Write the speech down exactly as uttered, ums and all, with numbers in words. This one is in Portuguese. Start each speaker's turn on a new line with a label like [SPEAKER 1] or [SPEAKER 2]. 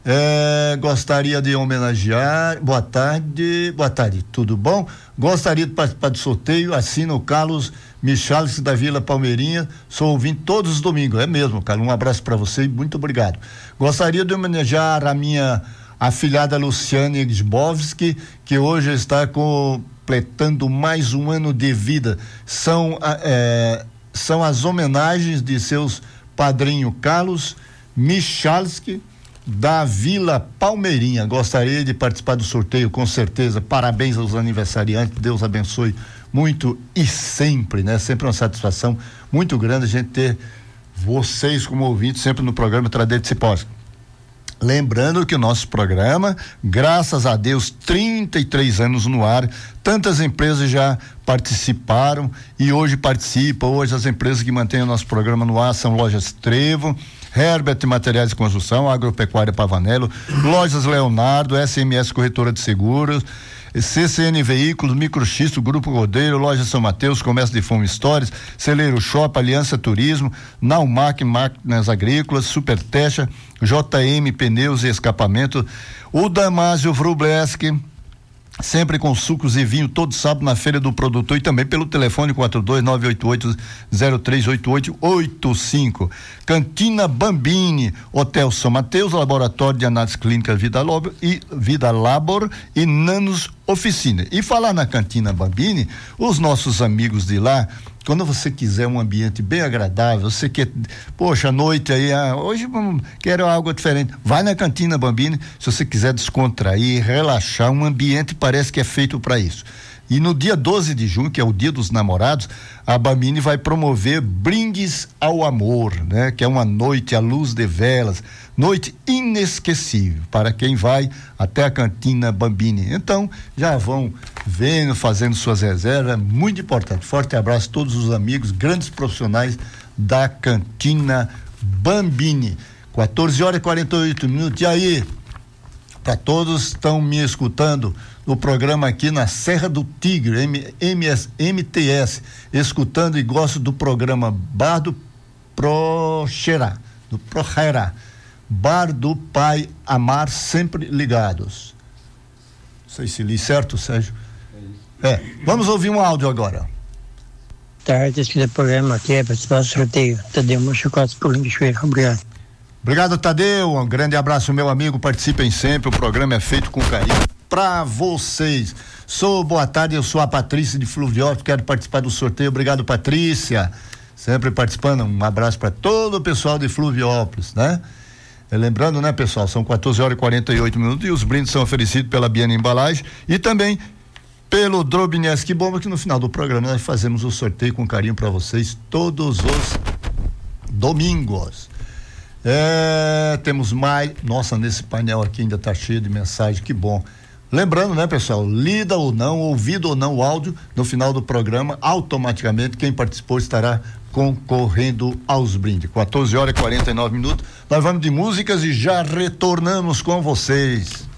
[SPEAKER 1] É, gostaria de homenagear. Boa tarde, boa tarde, tudo bom? Gostaria de participar do sorteio. Assina o Carlos Michales da Vila Palmeirinha. Sou ouvinte todos os domingos. É mesmo, Carlos. Um abraço para você e muito obrigado. Gostaria de homenagear a minha afilhada Luciane Gbowski, que hoje está completando mais um ano de vida. São, é, são as homenagens de seus padrinho Carlos Michalski da Vila Palmeirinha. Gostaria de participar do sorteio, com certeza. Parabéns aos aniversariantes, Deus abençoe muito e sempre, né? Sempre uma satisfação muito grande a gente ter vocês como ouvintes sempre no programa Tradete Cipós. Lembrando que o nosso programa, graças a Deus, trinta e três anos no ar, tantas empresas já participaram e hoje participam. Hoje as empresas que mantêm o nosso programa no ar são Lojas Trevo, Herbert Materiais de Construção, Agropecuária Pavanello, Lojas Leonardo, S M S Corretora de Seguros, C C N Veículos, Microxisto, Grupo Rodeiro, Loja São Mateus, Comércio de Fome Stores, Celeiro Shop, Aliança Turismo, Naumac Máquinas Agrícolas, Supertecha, J M Pneus e Escapamento, o Damásio Wrubleski, sempre com sucos e vinho todo sábado na Feira do Produtor e também pelo telefone quatro dois nove oito oito zero três oito oito oito cinco. Cantina Bambini, Hotel São Mateus, Laboratório de Análise Clínica Vida Labor e Vida Labor e Nanos Oficina. E falar na Cantina Bambini, os nossos amigos de lá, quando você quiser um ambiente bem agradável, você quer, poxa, à noite aí, ah, hoje vamos, quero algo diferente, vai na Cantina Bambini, se você quiser descontrair, relaxar, um ambiente parece que é feito para isso. E no dia doze de junho, que é o Dia dos Namorados, a Bambini vai promover Brindes ao Amor, né? Que é uma noite à luz de velas, noite inesquecível para quem vai até a Cantina Bambini. Então, já vão vendo, fazendo suas reservas, é muito importante. Forte abraço a todos os amigos, grandes profissionais da Cantina Bambini. quatorze horas e quarenta e oito minutos. E aí, para todos que estão me escutando no programa aqui na Serra do Tigre, M, MS, M T S, escutando e gosto do programa Bar do Proxerá, do Proxerá, Bar do Pai Amar, sempre ligados. Não sei se li certo, Sérgio. É, vamos ouvir um áudio agora.
[SPEAKER 2] Tarde, esse programa aqui é participar do sorteio. Tadeu Mochocotes por Limoeiro, obrigado.
[SPEAKER 1] Obrigado, Tadeu. Um grande abraço, meu amigo. Participem sempre. O programa é feito com carinho para vocês. Sou, boa tarde, eu sou a Patrícia de Fluviópolis. Quero participar do sorteio. Obrigado, Patrícia. Sempre participando. Um abraço para todo o pessoal de Fluviópolis, né? E lembrando, né, pessoal? São quatorze horas e quarenta e oito minutos e os brindes são oferecidos pela Biana Embalagem e também pelo Drobineski Bomba, que no final do programa nós fazemos o sorteio com carinho para vocês todos os domingos. É, temos mais, nossa, nesse painel aqui ainda tá cheio de mensagem, que bom. Lembrando, né, pessoal, lida ou não, ouvido ou não o áudio, no final do programa, automaticamente quem participou estará concorrendo aos brindes. quatorze horas e quarenta e nove minutos, nós vamos de músicas e já retornamos com vocês.